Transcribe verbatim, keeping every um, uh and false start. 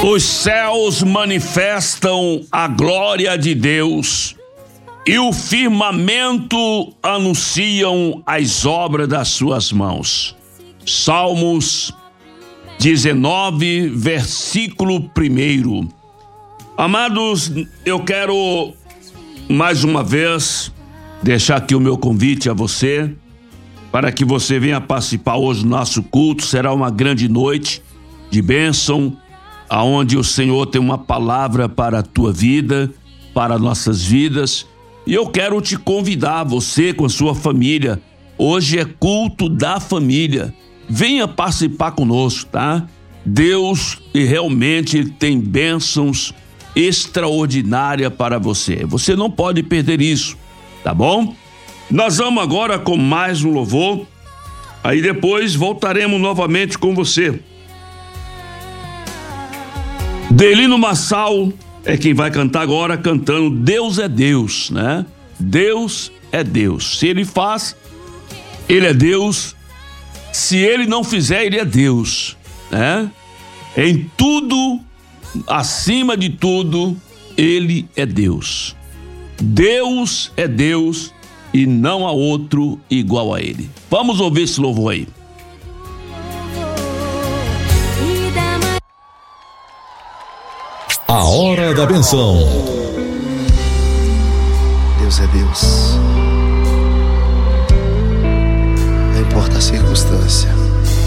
Os céus manifestam a glória de Deus e o firmamento anunciam as obras das suas mãos. Salmos dezenove, versículo primeiro. Amados, eu quero mais uma vez deixar aqui o meu convite a você para que você venha participar hoje do nosso culto. Será uma grande noite de bênção, aonde o Senhor tem uma palavra para a tua vida, para nossas vidas. E eu quero te convidar, você com a sua família. Hoje é culto da família. Venha participar conosco, tá? Deus realmente tem bênçãos extraordinárias para você. Você não pode perder isso, tá bom? Nós vamos agora com mais um louvor. Aí depois voltaremos novamente com você. Delino Massal é quem vai cantar agora, cantando Deus é Deus, né? Deus é Deus. Se Ele faz, Ele é Deus. Se Ele não fizer, Ele é Deus, né? Em tudo, acima de tudo, Ele é Deus. Deus é Deus e não há outro igual a Ele. Vamos ouvir esse louvor aí. A hora da benção. Deus é Deus. Não importa a circunstância.